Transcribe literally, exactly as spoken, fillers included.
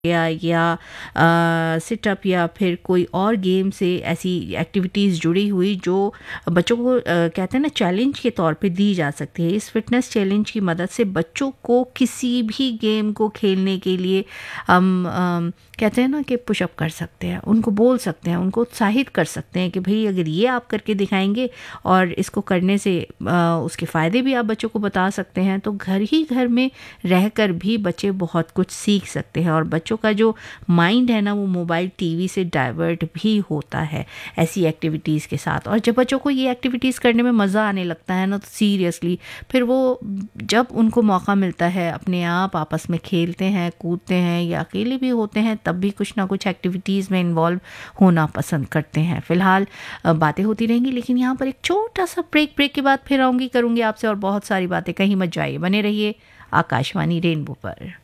या या सिटअप या फिर कोई और गेम से ऐसी एक्टिविटीज़ जुड़ी हुई जो बच्चों को अ, कहते हैं ना चैलेंज के तौर पे दी जा सकती है। इस फिटनेस चैलेंज की मदद से बच्चों को किसी भी गेम को खेलने के लिए हम अम, कहते हैं ना कि पुशअप कर सकते हैं, उनको बोल सकते हैं, उनको उत्साहित कर सकते हैं कि भाई अगर ये आप करके दिखाएंगे और इसको करने से अ, उसके फ़ायदे भी आप बच्चों को बता सकते हैं, तो घर ही घर में रहकर भी बच्चे बहुत कुछ सीख सकते हैं और बच्चों का जो माइंड है ना वो मोबाइल टीवी से डाइवर्ट भी होता है ऐसी एक्टिविटीज़ के साथ। और जब बच्चों को ये एक्टिविटीज़ करने में मज़ा आने लगता है ना तो सीरियसली फिर वो जब उनको मौका मिलता है अपने आप आपस में खेलते हैं, कूदते हैं या अकेले भी होते हैं, तब भी कुछ ना कुछ एक्टिविटीज़ में इन्वॉल्व होना पसंद करते हैं। फ़िलहाल अ, बातें होती रहेंगी, लेकिन यहाँ पर एक छोटा सा ब्रेक ब्रेक के बाद फिर आऊँगी, करूँगी आपसे और बहुत सारी बातें। कहीं मत जाइए, बने रहिए आकाशवाणी रेनबो पर।